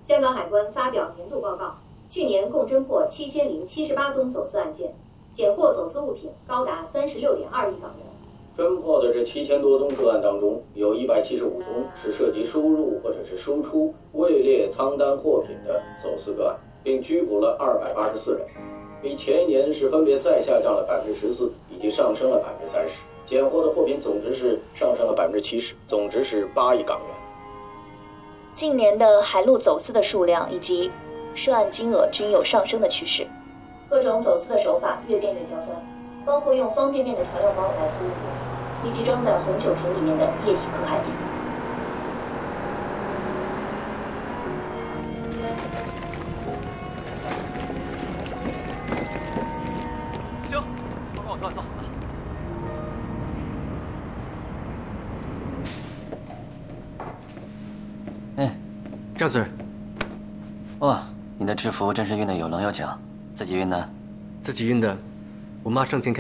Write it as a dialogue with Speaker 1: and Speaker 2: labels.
Speaker 1: 香港海关发表年度报告，去年共侦破7078宗走私案件，检获走私物品高达36.2亿港元。
Speaker 2: 侦破的这7000多宗个案当中，有175宗是涉及输入或者是输出位列仓单货品的走私个案，并拘捕了284人，比前一年是分别再下降了14%以及上升了30%。检获的货品总值是上升了70%，总值是8亿港元。
Speaker 3: 近年的海陆走私的数量以及涉案金额均有上升的趋势，各种走私的手法越变越刁钻，包括用方便面的调料包来偷运货品，以及装在红酒瓶里面的液体可卡因。
Speaker 4: 行，跟我走。
Speaker 5: 赵 Sir，
Speaker 6: 哇，你的制服真是运的有棱有角，自己运的？
Speaker 5: 自己运的，我妈生前